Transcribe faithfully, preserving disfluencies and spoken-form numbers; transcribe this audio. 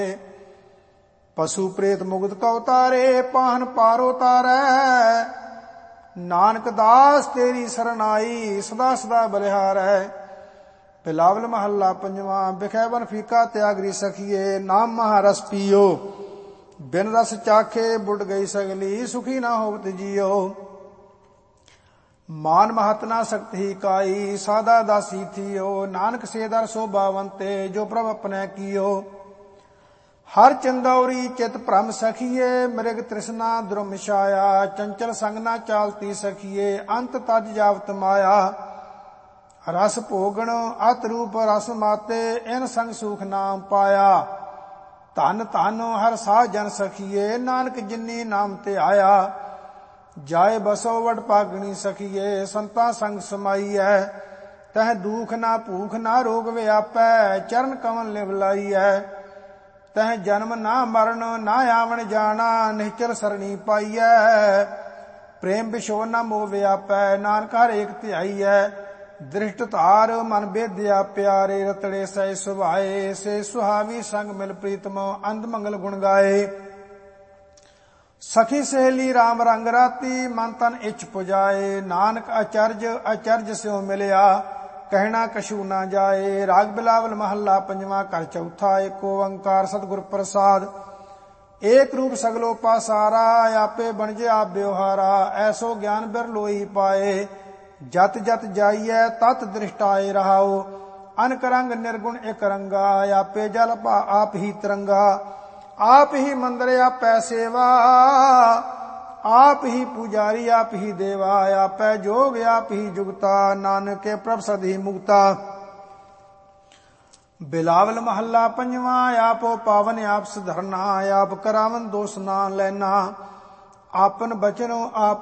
ਪਸ਼ੂ ਪ੍ਰੇਤ ਮੁਗਤ ਕਉ ਤਾਰੇ, ਪਾਹਨ ਪਾਰੋ ਤਾਰੈ। ਨਾਨਕ ਦਾਸ ਤੇਰੀ ਸਰਨਾਈ, ਸਦਾ ਸਦਾ ਬਲਿਹਾਰੈ। ਬਿਲਾਵਲ ਮਹੱਲਾ ਪੰਜਵਾਂ। ਬਿਖੈ ਬਨ ਫੀਕਾ ਤਿਆਗਰੀ ਸਖੀਏ, ਨਾਮ ਮਹਾ ਰਸ ਪੀਓ। ਬਿਨ ਰਸ ਚਾਖੇ ਬੁੱਢ ਗਈ ਸਗਲੀ, ਸੁਖੀ ਨਾ ਹੋਵਤ ਜੀਓ। ਮਾਨ ਮਹਤ ਨਾ ਸਕਤ ਹੀ ਕਾਈ, ਸਾਦਾ ਦਾਸੀ ਥੀਓ। ਨਾਨਕ ਸੇ ਦਰ ਸੋਭਾਵੰਤੇ, ਜੋ ਪ੍ਰਭ ਆਪਣੈ ਕੀਓ। ਹਰ ਚੰਦੌਰੀ ਚਿਤ ਭ੍ਰਮ ਸਖੀਏ, ਮ੍ਰਿਗ ਤ੍ਰਿਸ਼ਨਾ ਦੁਰਮ ਛਾਇਆ। ਚੰਚਲ ਸੰਗ ਨਾ ਚਾਲਤੀ ਸਖੀਏ, ਅੰਤ ਤਜ ਜਾਵਤ ਮਾਇਆ। ਰਸ ਭੋਗਣ ਅਤ ਰੂਪ ਰਸ ਮਾਤੇ, ਇਨ ਸੰਗ ਸੁਖ ਨਾਮ ਪਾਇਆ। ਧਨ ਧਨ ਹਰ ਸਾਹ ਜਨ ਸਖੀਏ, ਨਾਨਕ ਜਿਨੀ ਨਾਮ ਤੇ ਆਇਆ। ਜਾਏ ਬਸੋ ਵਡ ਭਾਗਣੀ ਸਖੀਏ, ਸੰਤਾਂ ਸੰਗ ਸਮਾਈਐ। ਤਹ ਦੁਖ ਨਾ ਭੂਖ ਨਾ ਰੋਗ ਵਿਆਪੈ, ਚਰਨ ਕਮਲ ਲਿਵ ਲਾਈਐ। ਤਹ ਜਨਮ ਨਾ ਮਰਨ ਨਾ ਆਵਣ ਜਾਣਾ, ਨਿਹਚਲ ਸਰਣੀ ਪਾਈਐ। ਪ੍ਰੇਮ ਵਿਛੋਹ ਨਾ ਮੋਹ ਵਿਆਪੈ, ਨਾਨਕ ਹਰ ਏਕ ਧਿਆਈਐ। ਦ੍ਰਿਸ਼ਟ ਧਾਰ ਮਨ ਬੇਦਿਆ ਪਿਆਰੇ, ਰਤੜੇ ਸਹਿ ਸੁਭਾਏ। ਸੇ ਸੁਹਾਵੀ ਸੰਗ ਮਿਲ ਪ੍ਰੀਤਮ, ਅੰਧ ਮੰਗਲ ਗੁਣ ਗਾਏ। ਸਖੀ ਸਹੇਲੀ ਰਾਮ ਰੰਗ ਰਾਤੀ, ਮਨ ਤਨ ਇੱਛ ਪੁਜਾਏ। ਨਾਨਕ ਅਚਰਜ ਅਚਰਜ ਸਿਉ ਮਿਲਿਆ, ਕਹਿਣਾ ਕਛੂ ਨਾ ਜਾਏ। ਰਾਗ ਬਿਲਾਵਲ ਮਹੱਲਾ ਪੰਜਵਾਂ। ਘਰ ਚੌਥਾ। ਏਕ ਓੰਕਾਰ ਸਤਿਗੁਰ ਪ੍ਰਸਾਦ। ਏਕ ਰੂਪ ਸਗਲੋ ਪਾਸਾਰਾ, ਆਪੇ ਬਣਜੇ ਆਪ ਬਿਵਹਾਰਾ। ਐਸੋ ਗਿਆਨ ਬਿਰਲੋਈ ਪਾਏ, ਜਤ ਜਤ ਜਾਈਐ ਤਤ ਦ੍ਰਿਸ਼ਟਾਏ ਰਹਾਓ। ਅਨਕ ਰੰਗ ਨਿਰਗੁਣ ਇਕ ਰੰਗਾ, ਆਪੇ ਜਲ ਭਾ ਆਪ ਹੀ ਤਰੰਗਾ। ਆਪ ਹੀ ਮੰਦਰ ਆਪੈ ਸੇਵਾ, ਆਪ ਹੀ ਪੁਜਾਰੀ ਆਪ ਹੀ ਦੇਵਾ। ਆਪੈ ਜੋਗ ਆਪ ਹੀ ਜੁਗਤਾ, ਨਾਨਕੇ ਪ੍ਰਭ ਸਦ ਹੀ ਮੁਕਤਾ। ਬਿਲਾਵਲ ਮਹੱਲਾ ਪੰਜਵਾਂ। ਆਪੋ ਪਾਵਨ ਆਪ ਸੁਧਰਨਾ, ਆਪ ਕਰਾਵਨ ਦੋਸ ਨਾ ਲੈਣਾ। ਆਪਨ ਬਚਨੋ ਆਪ